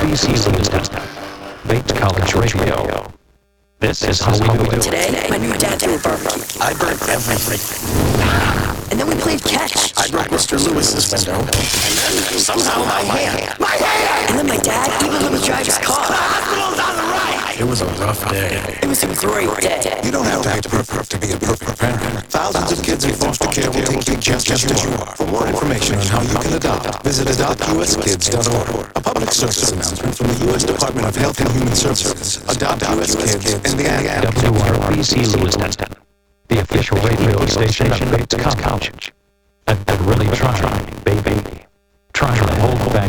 WRBC Lewiston, Bates College Radio. This is how we do it. Today, my new dad threw a barbecue. I burnt everything. And then we played catch. I broke Mr. Lewis's window. And then somehow my hand. My hand! And then my dad even let me drive his car. Hospital's on the right! It was a rough day. It was a great day. You don't have to be perfect to be a perfect parent. Thousands of kids in foster care will take you just as you are. For more information on how you can adopt, visit adoptuskids.org. A public service announcement from the U.S. Department of Health and Human Services, Adopt U.S. Kids, and the ad. WRBC Lewiston, the official radio station of Bates College. And really trying, baby. Trying to hold back